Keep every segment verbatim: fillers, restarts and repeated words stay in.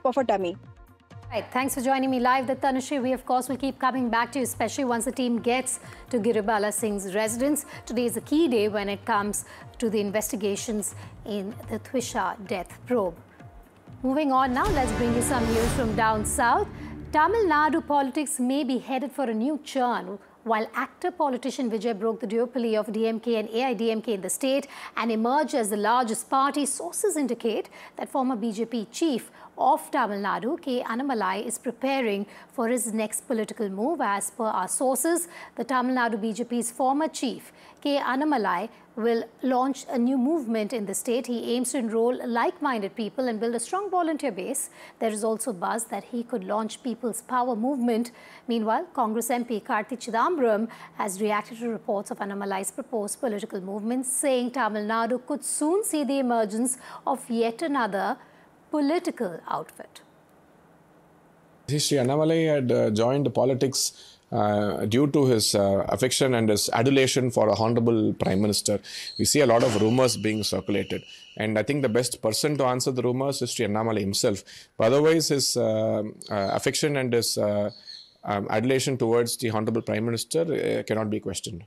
of a tummy. Right. Thanks for joining me live. The Tanushree, we of course will keep coming back to you, especially once the team gets to Giribala Singh's residence. Today is a key day when it comes to the investigations in the Twisha death probe. Moving on now, let's bring you some news from down south. Tamil Nadu politics may be headed for a new churn, while actor politician Vijay broke the duopoly of D M K and A I D M K in the state and emerged as the largest party. Sources indicate that former B J P chief of Tamil Nadu, K. Annamalai, is preparing for his next political move. As per our sources, the Tamil Nadu B J P's former chief, K. Annamalai, will launch a new movement in the state. He aims to enroll like-minded people and build a strong volunteer base. There is also buzz that he could launch People's Power movement. Meanwhile, Congress M P Karthi Chidambaram has reacted to reports of Annamalai's proposed political movement, saying Tamil Nadu could soon see the emergence of yet another political outfit. Sri Annamalai had uh, joined politics uh, due to his uh, affection and his adulation for a honorable Prime Minister. We see a lot of rumors being circulated, and I think the best person to answer the rumors is Sri Annamalai himself. But otherwise, his uh, uh, affection and his uh, um, adulation towards the honorable Prime Minister uh, cannot be questioned.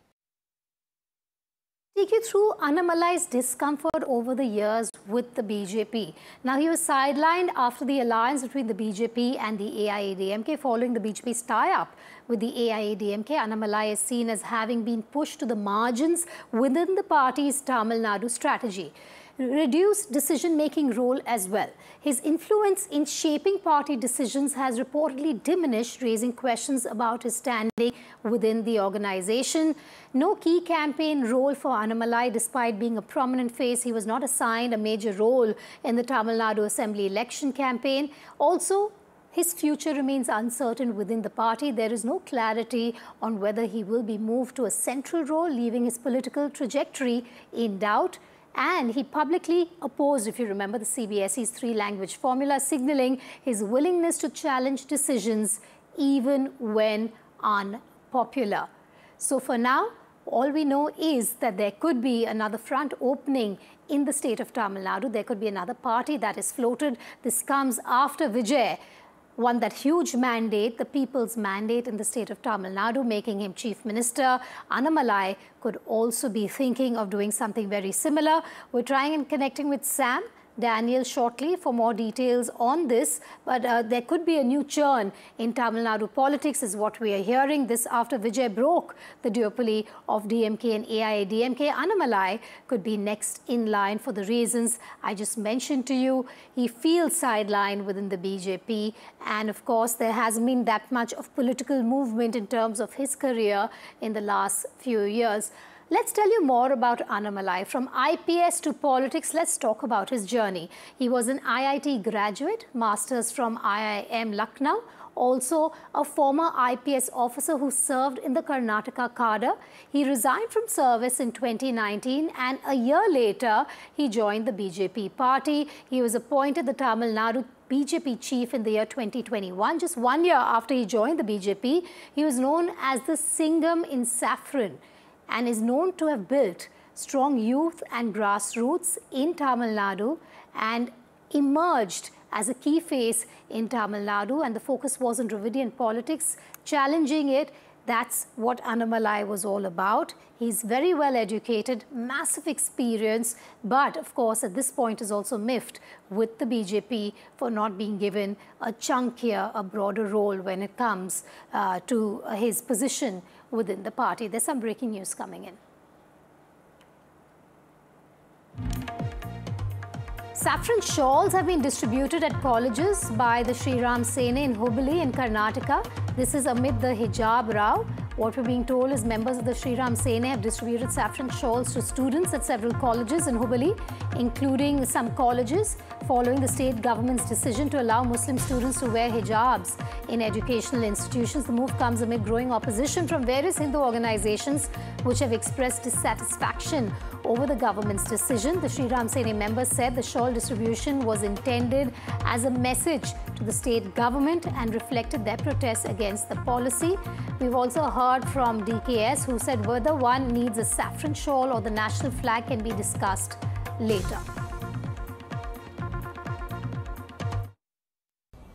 Take you through Annamalai's discomfort over the years with the B J P. Now, he was sidelined after the alliance between the B J P and the A I A D M K. Following the B J P's tie-up with the A I A D M K, Annamalai is seen as having been pushed to the margins within the party's Tamil Nadu strategy. Reduced decision-making role as well. His influence in shaping party decisions has reportedly diminished, raising questions about his standing within the organization. No key campaign role for Annamalai. Despite being a prominent face, he was not assigned a major role in the Tamil Nadu Assembly election campaign. Also, his future remains uncertain within the party. There is no clarity on whether he will be moved to a central role, leaving his political trajectory in doubt. And he publicly opposed, if you remember, the C B S E's three-language formula, signaling his willingness to challenge decisions even when unpopular. So for now, all we know is that there could be another front opening in the state of Tamil Nadu. There could be another party that is floated. This comes after Vijay won that huge mandate, the people's mandate in the state of Tamil Nadu, making him chief minister. Annamalai could also be thinking of doing something very similar. We're trying and connecting with Sam Daniel shortly for more details on this, but uh, there could be a new churn in Tamil Nadu politics is what we are hearing. This after Vijay broke the duopoly of D M K and A I A D M K. Annamalai could be next in line for the reasons I just mentioned to you. He feels sidelined within the B J P, and of course there hasn't been that much of political movement in terms of his career in the last few years. Let's tell you more about Annamalai. From I P S to politics, let's talk about his journey. He was an I I T graduate, masters from I I M Lucknow, also a former I P S officer who served in the Karnataka cadre. He resigned from service in twenty nineteen, and a year later, he joined the B J P party. He was appointed the Tamil Nadu B J P chief in the year twenty twenty-one. Just one year after he joined the B J P, he was known as the Singham in Saffron, and is known to have built strong youth and grassroots in Tamil Nadu and emerged as a key face in Tamil Nadu, and the focus was on Dravidian politics, challenging it. That's what Annamalai was all about. He's very well educated, massive experience, but of course at this point is also miffed with the B J P for not being given a chunkier, a broader role when it comes uh, to his position within the party. There's some breaking news coming in. Saffron shawls have been distributed at colleges by the Sri Ram Sena in Hubballi in Karnataka. This is amid the hijab row. What we're being told is members of the Sri Ram Sena have distributed saffron shawls to students at several colleges in Hubballi, including some colleges, following the state government's decision to allow Muslim students to wear hijabs in educational institutions. The move comes amid growing opposition from various Hindu organizations which have expressed dissatisfaction over the government's decision. The Sri Ram Sena members said the shawl distribution was intended as a message to the state government and reflected their protests against the policy. We've also heard from D K S, who said whether one needs a saffron shawl or the national flag can be discussed later.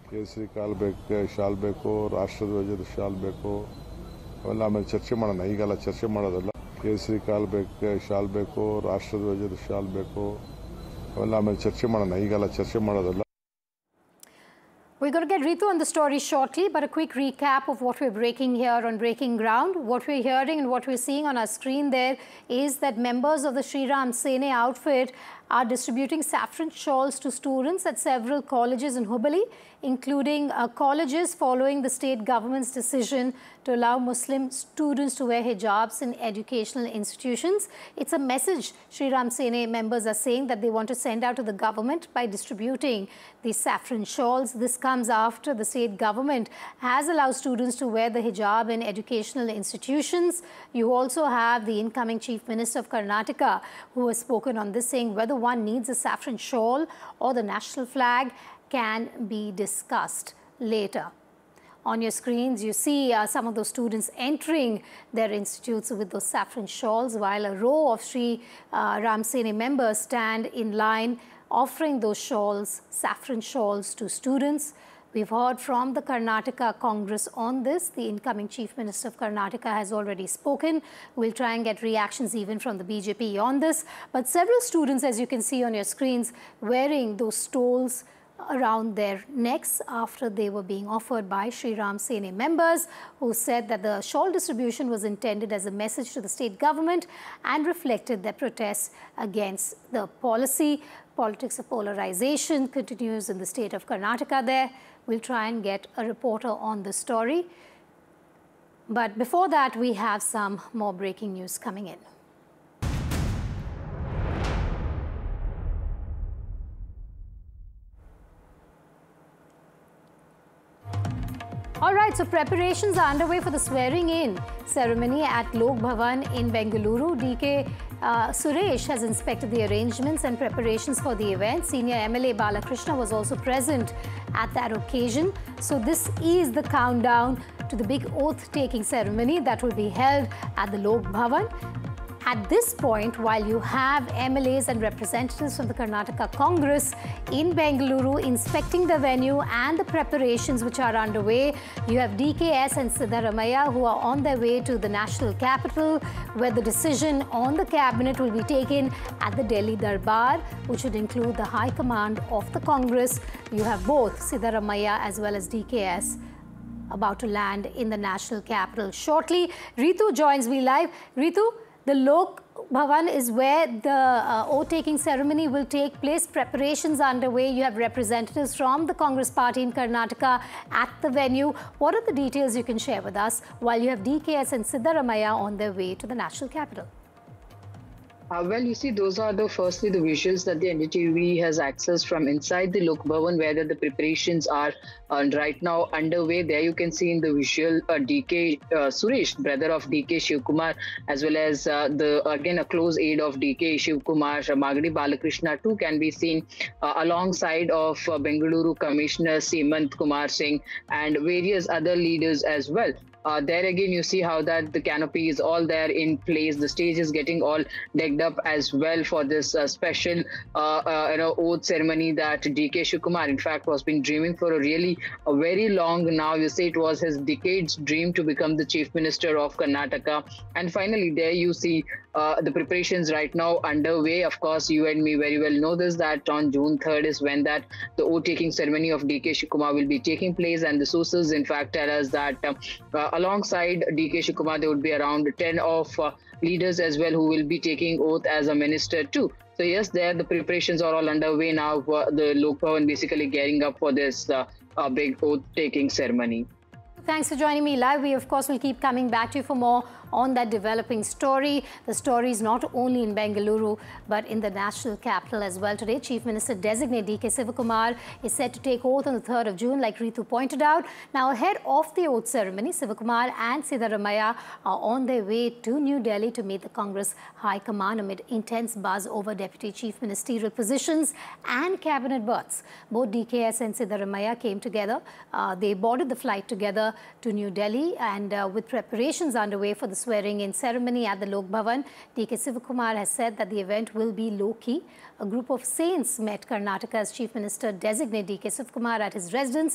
ಕೇಸರಿ ಕಾಲ್ ಬೇಕು shawl ಬೇಕು ರಾಷ್ಟ್ರಧ್ವಜದ shawl ಬೇಕು ಅವೆಲ್ಲ ಆಮೇಲೆ ಚರ್ಚೆ ಮಾಡೋಣ ಈಗೆಲ್ಲ ಚರ್ಚೆ ಮಾಡೋದಲ್ಲ ಕೇಸರಿ ಕಾಲ್ ಬೇಕು ಶಾಲ್ ಬೇಕು ರಾಷ್ಟ್ರಧ್ವಜದ ಶಾಲ್ ಬೇಕು ಅವೆಲ್ಲ ಆಮೇಲೆ ಚರ್ಚೆ ಮಾಡೋಣ ಈಗೆಲ್ಲ ಚರ್ಚೆ ಮಾಡೋದಲ್ಲ. We're going to get Ritu on the story shortly, but a quick recap of what we're breaking here on Breaking Ground. What we're hearing and what we're seeing on our screen there is that members of the Sri Ram Sene outfit are distributing saffron shawls to students at several colleges in Hubballi, including uh, colleges following the state government's decision to allow Muslim students to wear hijabs in educational institutions. It's a message Sri Ram Sene members are saying that they want to send out to the government by distributing these saffron shawls. This comes after the state government has allowed students to wear the hijab in educational institutions. You also have the incoming Chief Minister of Karnataka who has spoken on this, saying whether one needs a saffron shawl or the national flag can be discussed later. On your screens, you see uh, some of those students entering their institutes with those saffron shawls, while a row of Sri uh, Ram Sene members stand in line offering those shawls, saffron shawls, to students. We've heard from the Karnataka Congress on this. The incoming Chief Minister of Karnataka has already spoken. We'll try and get reactions even from the B J P on this. But several students, as you can see on your screens, wearing those stoles around their necks after they were being offered by Sri Ram Sene members, who said that the shawl distribution was intended as a message to the state government and reflected their protests against the policy. Politics of polarization continues in the state of Karnataka there. We'll try and get a reporter on the story. But before that, we have some more breaking news coming in. All right, so preparations are underway for the swearing-in ceremony at Lok Bhavan in Bengaluru. D K uh, Suresh has inspected the arrangements and preparations for the event. Senior M L A Balakrishna was also present at that occasion. So this is the countdown to the big oath-taking ceremony that will be held at the Lok Bhavan. At this point, while you have M L As and representatives from the Karnataka Congress in Bengaluru inspecting the venue and the preparations which are underway, you have D K S and Siddaramaiah who are on their way to the national capital, where the decision on the cabinet will be taken at the Delhi Darbar, which would include the High Command of the Congress. You have both Siddaramaiah as well as D K S about to land in the national capital shortly. Ritu joins me live. Ritu, the Lok Bhavan is where the uh, oath-taking ceremony will take place. Preparations are underway. You have representatives from the Congress party in Karnataka at the venue. What are the details you can share with us while you have D K S and Siddaramaiah on their way to the national capital? Uh, well, you see, those are the firstly the visuals that the N D T V has accessed from inside the Lok Bhavan, where the preparations are uh, right now underway. There you can see in the visual uh, D K uh, Suresh, brother of D K Shivkumar, as well as uh, the again a close aide of D K Shivkumar, Magadi Balakrishna too can be seen uh, alongside of uh, Bengaluru Commissioner Simant Kumar Singh and various other leaders as well. Uh, there again, you see how that the canopy is all there in place. The stage is getting all decked up as well for this uh, special, uh, uh, you know, oath ceremony that D K Shivkumar, in fact, was been dreaming for a really a very long now. You say it was his decades dream to become the Chief Minister of Karnataka. And finally, there you see uh, the preparations right now underway. Of course, you and me very well know this, that on June third is when that the oath-taking ceremony of D K Shivkumar will be taking place. And the sources, in fact, tell us that uh, uh, alongside D K Shivkumar, there would be around ten of uh, leaders as well who will be taking oath as a minister too. So yes, there the preparations are all underway now. Uh, the Lok Bhavan basically gearing up for this uh, uh, big oath-taking ceremony. Thanks for joining me live. We, of course, will keep coming back to you for more on that developing story. The story is not only in Bengaluru, but in the national capital as well. Today, Chief Minister Designate D K Sivakumar is set to take oath on the third of June, like Ritu pointed out. Now, ahead of the oath ceremony, Sivakumar and Siddaramaiah are on their way to New Delhi to meet the Congress High Command amid intense buzz over Deputy Chief Ministerial positions and cabinet berths. Both D K S and Siddaramaiah came together. Uh, they boarded the flight together to New Delhi, and uh, with preparations underway for the swearing-in ceremony at the Lok Bhavan, D K Sivakumar has said that the event will be low-key. A group of saints met Karnataka's Chief Minister Designate D K Sivakumar at his residence